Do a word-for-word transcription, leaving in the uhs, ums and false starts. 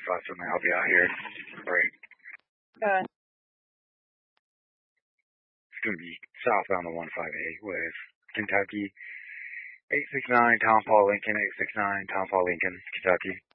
five seven, I'll be out here. Right. Uh, It's going to be southbound the one five eight with Kentucky. eight six nine Tom Paul Lincoln, eight six nine Tom Paul Lincoln, Kentucky.